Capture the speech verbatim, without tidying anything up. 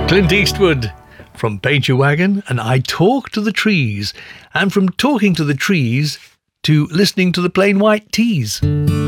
Clint Eastwood from Paint Your Wagon and I Talk to the Trees, and from talking to the trees to listening to the Plain White T's.